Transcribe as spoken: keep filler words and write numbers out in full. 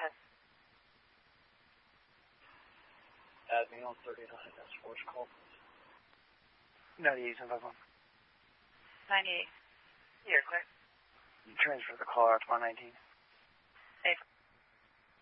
ahead. Add me on thirty-nine. That's Force call. ninety-eight, seven five one. ninety-eight. You're clear. Transfer the caller out to one nineteen.